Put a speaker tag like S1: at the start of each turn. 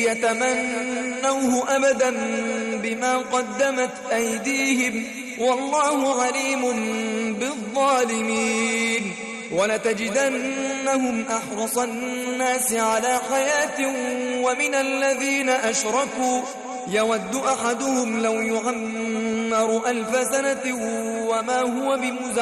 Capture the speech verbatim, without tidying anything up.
S1: يتمنوه أبدا بما قدمت أيديهم والله عليم بالظالمين. ولتجدنهم أحرص الناس على حياة ومن الذين أشركوا يود أحدهم لو يعمر ألف سنة وما هو بمزعجه